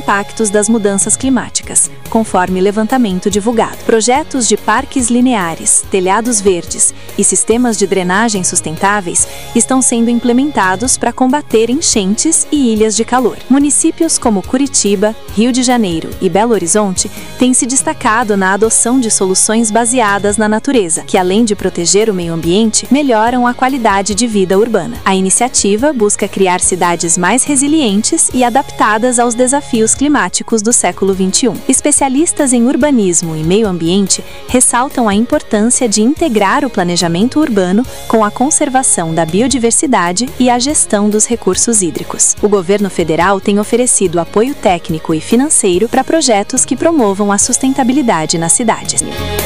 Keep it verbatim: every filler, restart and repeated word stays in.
impactos das mudanças climáticas, conforme levantamento divulgado. Projetos de parques lineares, telhados verdes e sistemas de drenagem sustentáveis estão sendo implementados para combater enchentes e ilhas de calor. Municípios como Curitiba, Rio de Janeiro e Belo Horizonte têm se destacado na adoção de soluções baseadas na natureza, que além de proteger o meio ambiente, melhoram a qualidade de vida urbana. A iniciativa busca criar cidades mais resilientes e adaptadas aos desafios climáticos do século vinte e um. Especialistas em urbanismo e meio ambiente ressaltam a importância de integrar o planejamento urbano com a conservação da biodiversidade e a gestão dos recursos hídricos. O governo federal tem oferecido apoio técnico e financeiro para projetos que promovam a sustentabilidade nas cidades.